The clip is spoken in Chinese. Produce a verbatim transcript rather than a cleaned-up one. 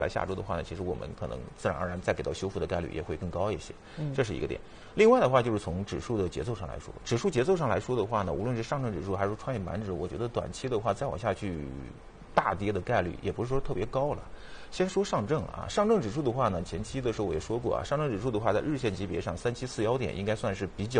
来下周的话呢，其实我们可能自然而然再给到修复的概率也会更高一些，这是一个点。另外的话，就是从指数的节奏上来说，指数节奏上来说的话呢，无论是上证指数还是创业板指，我觉得短期的话再往下去大跌的概率也不是说特别高了。先说上证啊，上证指数的话呢，前期的时候我也说过啊，上证指数的话在日线级别上三七四幺点应该算是比较